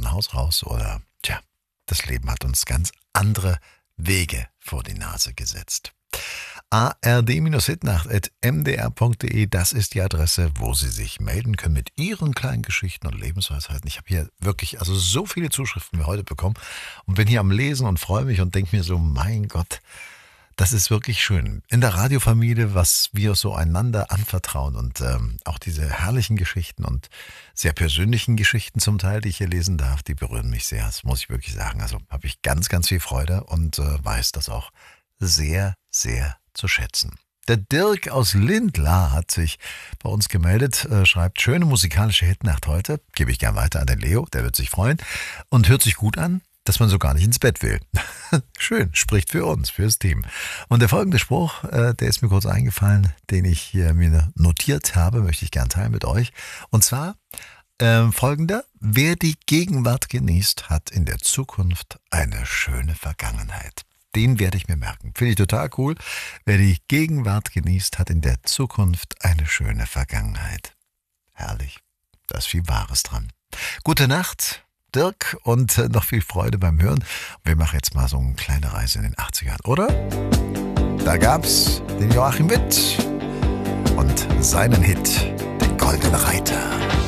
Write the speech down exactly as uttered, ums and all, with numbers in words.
dem Haus raus oder, tja, das Leben hat uns ganz andere Wege vor die Nase gesetzt. A R D-Hitnacht at m d r punkt d e, das ist die Adresse, wo Sie sich melden können mit Ihren kleinen Geschichten und Lebensweisheiten. Ich habe hier wirklich also so viele Zuschriften wie heute bekommen und bin hier am Lesen und freue mich und denke mir so, mein Gott, das ist wirklich schön. In der Radiofamilie, was wir so einander anvertrauen und ähm, auch diese herrlichen Geschichten und sehr persönlichen Geschichten zum Teil, die ich hier lesen darf, die berühren mich sehr. Das muss ich wirklich sagen. Also habe ich ganz, ganz viel Freude und äh, weiß das auch sehr, sehr zu schätzen. Der Dirk aus Lindlar hat sich bei uns gemeldet, äh, schreibt, schöne musikalische Hitnacht heute. Gebe ich gern weiter an den Leo, der wird sich freuen. Und hört sich gut an, dass man so gar nicht ins Bett will. Schön, spricht für uns, fürs Team. Und der folgende Spruch, äh, der ist mir kurz eingefallen, den ich hier mir notiert habe, möchte ich gern teilen mit euch. Und zwar äh, folgender: Wer die Gegenwart genießt, hat in der Zukunft eine schöne Vergangenheit. Den werde ich mir merken. Finde ich total cool. Wer die Gegenwart genießt, hat in der Zukunft eine schöne Vergangenheit. Herrlich. Da ist viel Wahres dran. Gute Nacht, Dirk, und noch viel Freude beim Hören. Wir machen jetzt mal so eine kleine Reise in den achtzigern, oder? Da gab's den Joachim Witt und seinen Hit, den Goldenen Reiter.